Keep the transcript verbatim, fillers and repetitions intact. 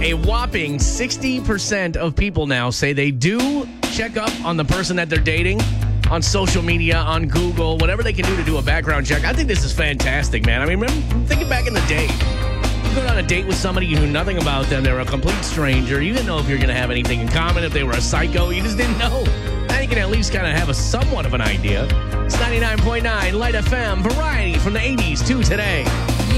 A whopping sixty percent of people now say they do check up on the person that they're dating on social media, on Google, whatever they can do to do a background check. I think this is fantastic, man. I mean, remember, thinking back in the day, you go on a date with somebody, you knew nothing about them, they were a complete stranger, you didn't know if you were going to have anything in common, if they were a psycho, you just didn't know. Now you can at least kind of have a somewhat of an idea. It's ninety-nine point nine Light F M, variety from the eighties to today.